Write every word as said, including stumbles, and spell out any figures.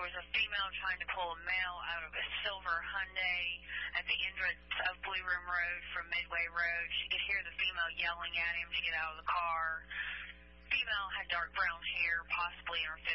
was a female trying to pull a male out of a silver Hyundai at the entrance of Blue Room Road from Midway Road. She could hear the female yelling at him to get out of the car. Female had dark brown hair, possibly in her